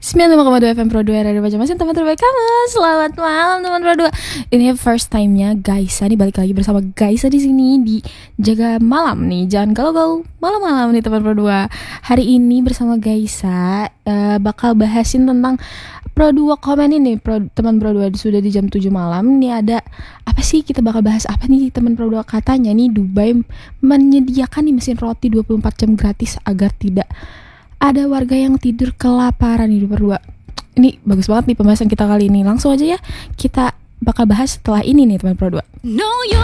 95,2 FM Pro 2 Radio Banjarmasin, teman terbaik kamu. Selamat malam teman Pro 2. Ini first time-nya Gaisa nih, balik lagi bersama Gaisa di sini di Jaga Malam nih. Jangan galau-galau malam-malam nih teman Pro 2. Hari ini bersama Gaisa bakal bahasin tentang Pro 2 komen ini, teman Pro 2 sudah di jam 7 malam. Nih ada apa sih, kita bakal bahas apa nih teman Pro 2? Katanya nih Dubai menyediakan nih mesin roti 24 jam gratis agar tidak ada warga yang tidur kelaparan nih berdua. Ini bagus banget nih pembahasan kita kali ini. Langsung aja ya, kita bakal bahas setelah ini nih teman Pro 2.